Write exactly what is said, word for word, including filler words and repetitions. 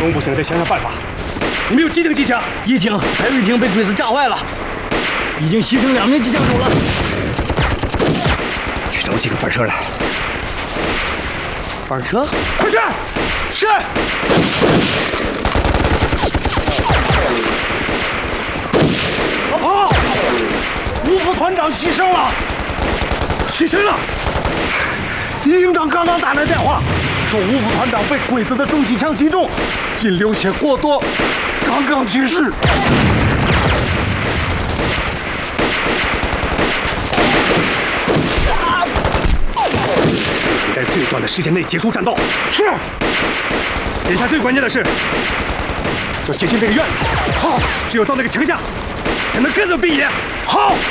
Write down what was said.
东部现在得想想办法。你们有几挺机枪？ 一挺，还有一挺被鬼子炸坏了，已经牺牲两名机枪手了。 去找几个板车来。 板车， 快去！是。 老婆，吴副团长牺牲了。 牺牲了。 李营长刚刚打来电话，说吴副团长被鬼子的重机枪击中，因流血过多，刚刚去世。 在最短的时间内结束战斗。 是。 眼下最关键的是要接近这个院子。 好， 只有到那个墙下，才能根本闭眼。 好。